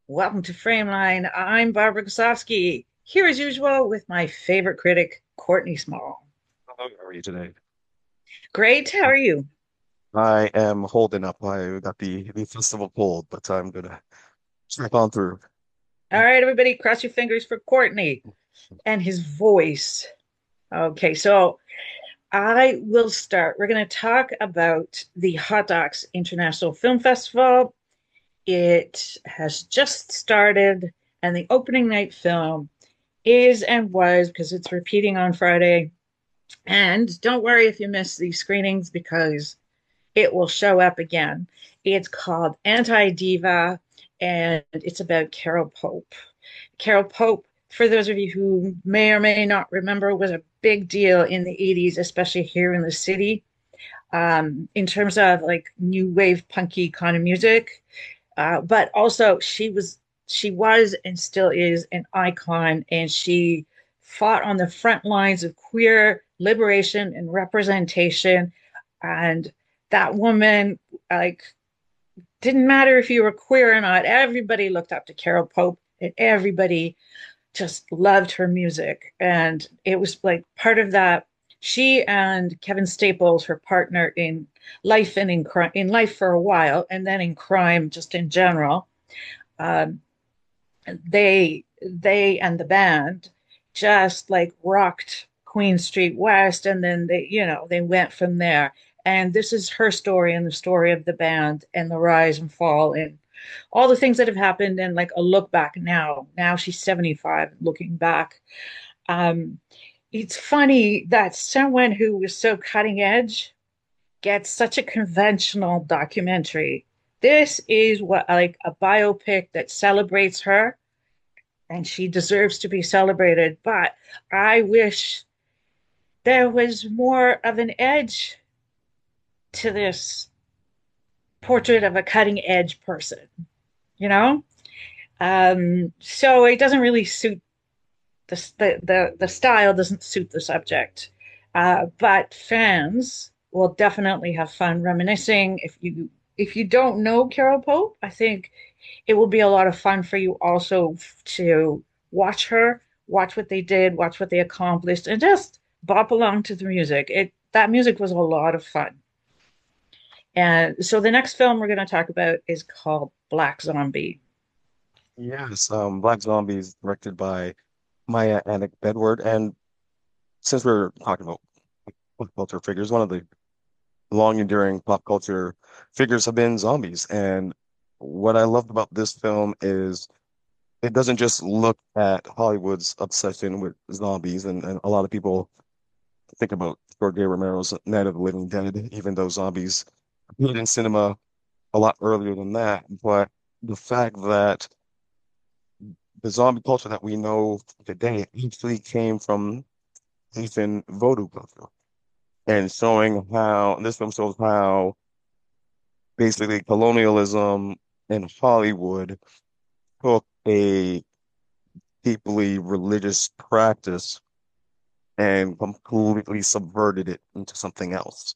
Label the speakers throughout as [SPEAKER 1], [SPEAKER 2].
[SPEAKER 1] Welcome to Frameline. I'm Barbara Kosofsky, here as usual with my favorite critic, Courtney Small.
[SPEAKER 2] How are you today?
[SPEAKER 1] Great, how are you?
[SPEAKER 2] I am holding up. I got the festival cold, but I'm gonna check on through.
[SPEAKER 1] All right, everybody, cross your fingers for Courtney and his voice. Okay, so I will start. We're going to talk about the Hot Docs International Film Festival. It has just started, and the opening night film is and was, because it's repeating on Friday. And don't worry if you miss these screenings because it will show up again. It's called Anti Diva, and it's about Carol Pope. Carol Pope, for those of you who may or may not remember, was a big deal in the 80s, especially here in the city, in terms of like new wave punky kind of music. But also, she was and still is an icon, and she fought on the front lines of queer liberation and representation. And that woman, like, didn't matter if you were queer or not, everybody looked up to Carol Pope, and everybody just loved her music. And it was like part of that. She and Kevin Staples, her partner in life and in crime, in life for a while, and then in crime, just in general, um, they and the band just like rocked Queen Street West, and then they went from there. And this is her story and the story of the band and the rise and fall and all the things that have happened, and like a look back now. Now she's 75, looking back. Um, it's funny that someone who was so cutting edge gets such a conventional documentary. This is what like a biopic that celebrates her, and she deserves to be celebrated. But I wish there was more of an edge to this portrait of a cutting edge person, you know? So it doesn't really suit the style doesn't suit the subject. But fans will definitely have fun reminiscing. If you don't know Carol Pope, I think it will be a lot of fun for you also to watch her, watch what they did, watch what they accomplished, and just bop along to the music. It That music was a lot of fun. And so the next film we're going to talk about is called Black Zombie.
[SPEAKER 2] Yes, Black Zombies, directed by Maya Anik Bedward. And since we're talking about pop culture figures, one of the long enduring pop culture figures have been zombies. And what I loved about this film is it doesn't just look at Hollywood's obsession with zombies, and a lot of people think about Jorge Romero's Night of the Living Dead, even though zombies appeared in cinema a lot earlier than that. But the fact that the zombie culture that we know today actually came from Asian voodoo culture, and showing how this film shows how basically colonialism in Hollywood took a deeply religious practice and completely subverted it into something else.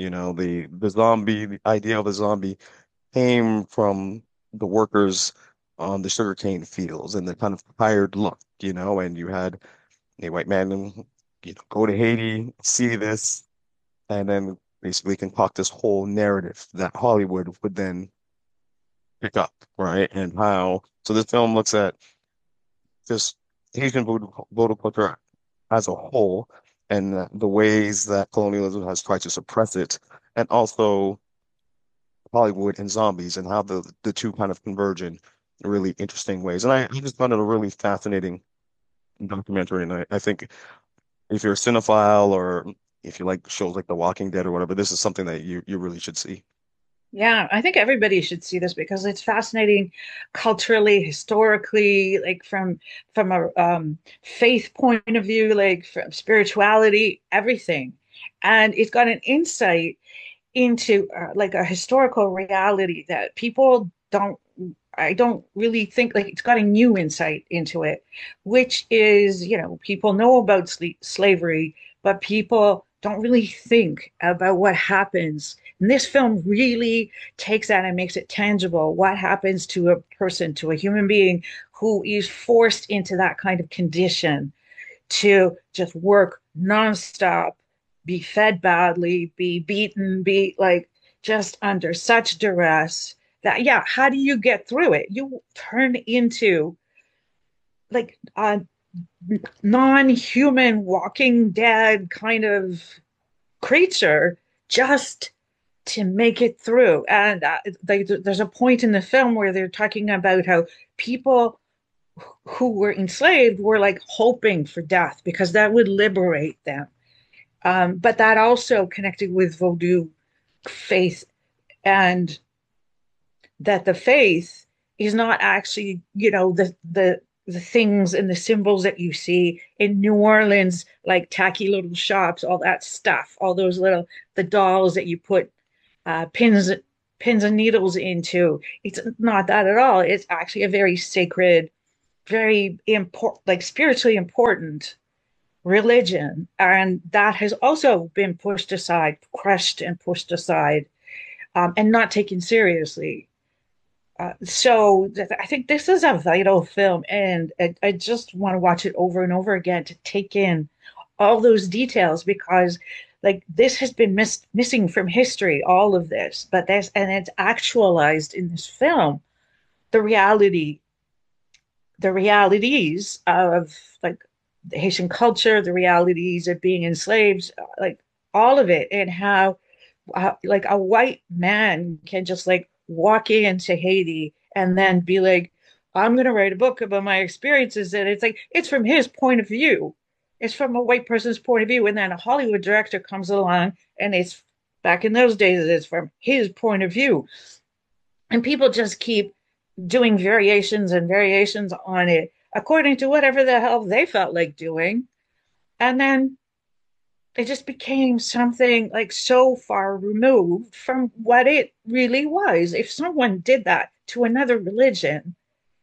[SPEAKER 2] The idea of the zombie came from the workers on the sugarcane fields and the kind of tired look, and you had a white man, go to Haiti, see this, and then basically concoct this whole narrative that Hollywood would then pick up, right? And how, so this film looks at just Asian voodoo culture as a whole and the ways that colonialism has tried to suppress it, and also Hollywood and zombies and how the two kind of converge in really interesting ways. And I just found it a really fascinating documentary. And I think if you're a cinephile or if you like shows like The Walking Dead or whatever, this is something that you really should see.
[SPEAKER 1] Yeah, I think everybody should see this because it's fascinating culturally, historically, like from a faith point of view, like from spirituality, everything. And it's got an insight into like a historical reality that people don't I don't really think, like, it's got a new insight into it, which is, people know about slavery, but people don't really think about what happens. And this film really takes that and makes it tangible. What happens to a person, to a human being who is forced into that kind of condition to just work nonstop, be fed badly, be beaten, be like just under such duress that, yeah, how do you get through it? You turn into like a non-human walking dead kind of creature just to make it through. And there's a point in the film where they're talking about how people who were enslaved were like hoping for death because that would liberate them. But that also connected with Vodou faith, and that the faith is not actually, the things and the symbols that you see in New Orleans, like tacky little shops, all that stuff, all those little the dolls that you put pins and needles into. It's not that at all. It's actually a very sacred, very important, like spiritually important religion, and that has also been pushed aside, crushed and pushed aside, and not taken seriously. I think this is a vital film, and I just want to watch it over and over again to take in all those details because, like, this has been missing from history, all of this, but this, and it's actualized in this film, the reality, the realities of like the Haitian culture, the realities of being enslaved, like all of it, and how like a white man can just like walk into Haiti and then be like, I'm going to write a book about my experiences. And it's like, it's from his point of view. It's from a white person's point of view. And then a Hollywood director comes along and it's back in those days, it's from his point of view. And people just keep doing variations and variations on it according to whatever the hell they felt like doing. And then it just became something like so far removed from what it really was. If someone did that to another religion,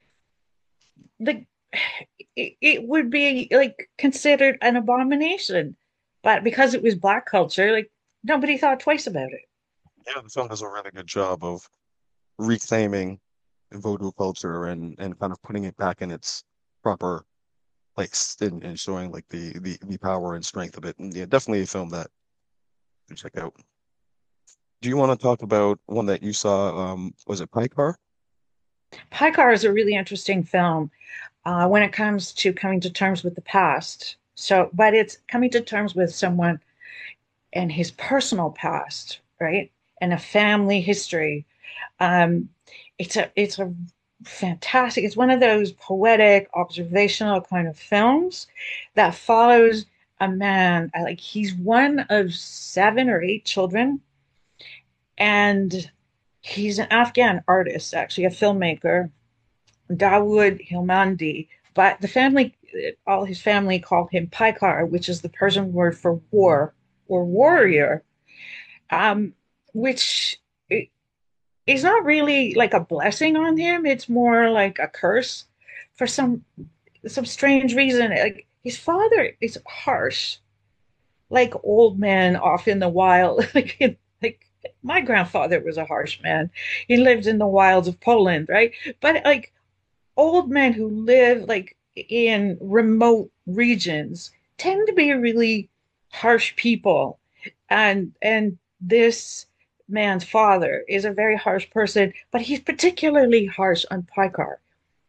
[SPEAKER 1] like it would be like considered an abomination. But because it was black culture, like nobody thought twice about it.
[SPEAKER 2] Yeah, the film does a really good job of reclaiming voodoo culture and kind of putting it back in its proper place and showing like the power and strength of it. And yeah, definitely a film that to check out. Do you want to talk about one that you saw? Was it Pie Car?
[SPEAKER 1] Pie Car is a really interesting film when it comes to coming to terms with the past. So, but it's coming to terms with someone and his personal past, right? And a family history. Um, it's a fantastic. It's one of those poetic, observational kind of films that follows a man. Like he's one of 7 or 8 children, and he's an Afghan artist, actually a filmmaker, Dawood Hilmandi. But the family, all his family called him Paikar, which is the Persian word for war or warrior, um, which is not really like a blessing on him. It's more like a curse for some strange reason. Like his father is harsh, like old men off in the wild. Like my grandfather was a harsh man. He lived in the wilds of Poland, right? But like old men who live like in remote regions tend to be really harsh people, and this man's father is a very harsh person, but he's particularly harsh on Pykar.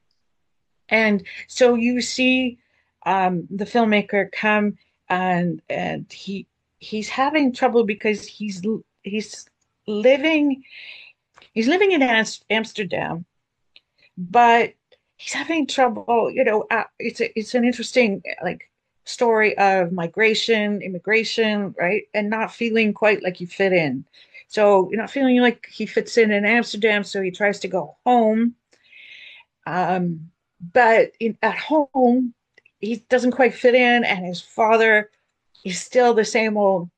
[SPEAKER 1] And so you see the filmmaker come, and he's having trouble because he's living he's living in Amsterdam, but he's having trouble. It's an interesting like story of migration, immigration, right, and not feeling quite like you fit in. So you're not feeling like he fits in Amsterdam, so he tries to go home. But at home, he doesn't quite fit in, and his father is still the same old,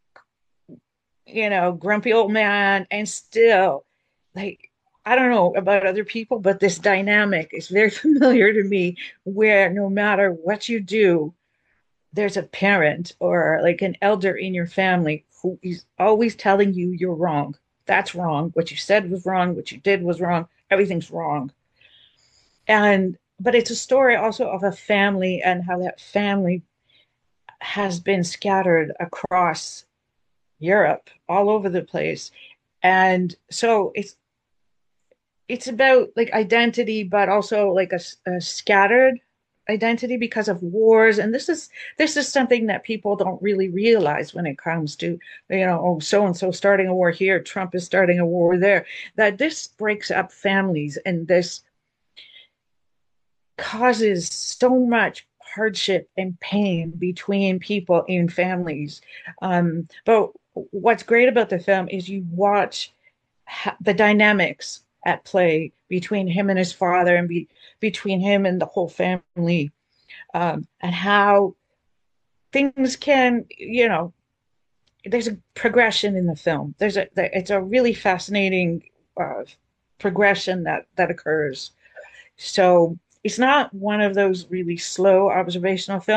[SPEAKER 1] grumpy old man, and still, like, I don't know about other people, but this dynamic is very familiar to me, where no matter what you do, there's a parent or like an elder in your family who is always telling you you're wrong. That's wrong. What you said was wrong. What you did was wrong. Everything's wrong. And but it's a story also of a family and how that family has been scattered across Europe, all over the place. And so it's about like identity, but also like a scattered identity because of wars. And this is something that people don't really realize when it comes to, oh, so and so starting a war here, Trump is starting a war there. That this breaks up families and this causes so much hardship and pain between people in families. But what's great about the film is you watch the dynamics at play between him and his father and between him and the whole family, and how things can, there's a progression in the film. It's a really fascinating progression that occurs. So it's not one of those really slow observational films.